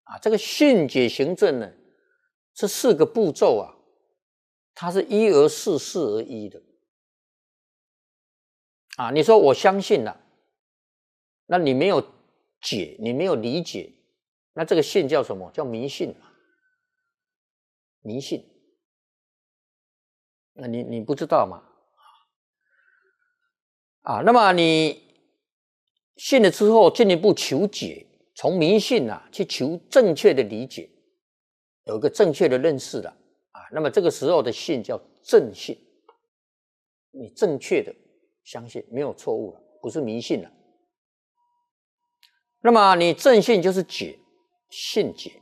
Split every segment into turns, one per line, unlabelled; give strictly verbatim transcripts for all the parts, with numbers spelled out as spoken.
啊，这个信解行证呢，这四个步骤啊，它是一而四，四而一的。啊，你说我相信了，那你没有解，你没有理解，那这个信叫什么？叫迷信嘛？迷信。那你你不知道嘛？啊，那么你信了之后，进一步求解，从迷信啊去求正确的理解，有一个正确的认识了啊。那么这个时候的信叫正信，你正确的相信，没有错误了，不是迷信了。那么你正信就是解，信解。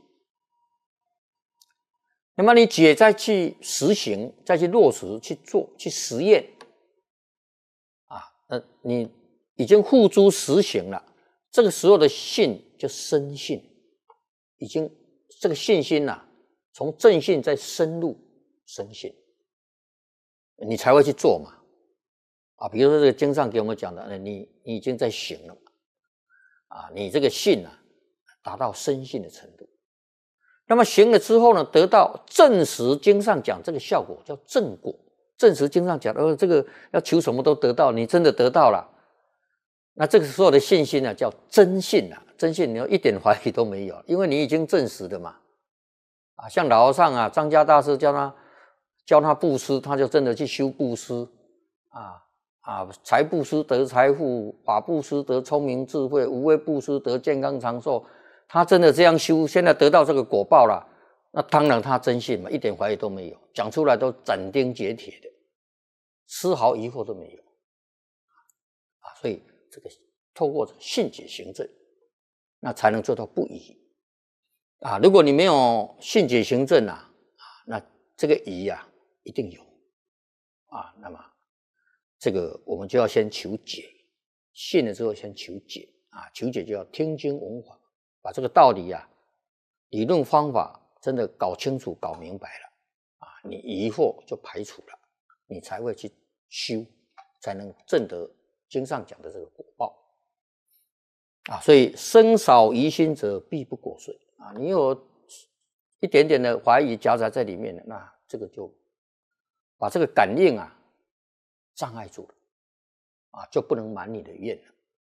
那么你解再去实行，再去落实去做，去实验啊，那你已经付诸实行了，这个时候的信就深信，已经这个信心啊，从正信再深入深信，你才会去做嘛。啊，比如说这个经上给我们讲的，你你已经在行了嘛，啊，你这个信啊，达到深信的程度。那么行了之后呢，得到证实经上讲这个效果叫正果，证实经上讲的、哦、这个要求什么都得到，你真的得到了，那这个时候的信心呢叫真信啊，真信你要一点怀疑都没有，因为你已经证实的嘛。啊，像老和尚啊，张家大师教他教他布施，他就真的去修布施啊啊，财布施得财富，法布施得聪明智慧，无为布施得健康长寿。他真的这样修，现在得到这个果报了，那当然他真信嘛，一点怀疑都没有，讲出来都斩钉截铁的，丝毫疑惑都没有啊。所以这个透过这个信解行证，那才能做到不疑啊。如果你没有信解行证啊，那这个疑啊一定有啊。那么这个我们就要先求解，信了之后先求解啊，求解就要听经闻法。把这个道理啊，理论方法真的搞清楚、搞明白了啊，你疑惑就排除了，你才会去修，才能证得经上讲的这个果报啊。所以生少疑心者，必不果遂啊。你有一点点的怀疑夹杂在里面的，那这个就把这个感应啊障碍住了啊，就不能满你的愿了。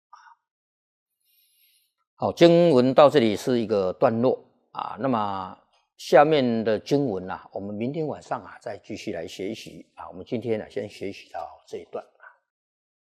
好，经文到这里是一个段落啊，那么下面的经文啊，我们明天晚上啊再继续来学习啊。我们今天呢，先学习到这一段。